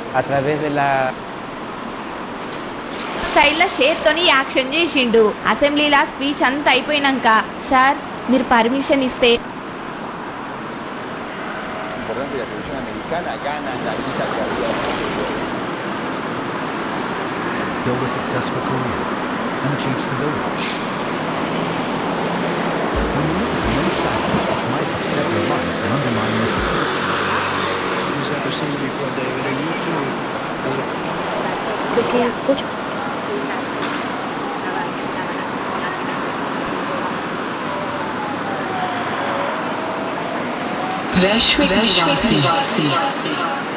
a través de la స్టైల్లో షేర్తోని action చేసిండు. అసెంబ్లీలా speech అంతా అయిపోయినాక, సార్ మీరు పర్మిషన్ ఇస్తే importante que la televisión americana gana la lucha que había en los anteriores. Build a successful career and achieve stability. When you look at the many factors which might upset your life and undermine your security. Who's ever seen before, David? And you too. वैश्विक निवासी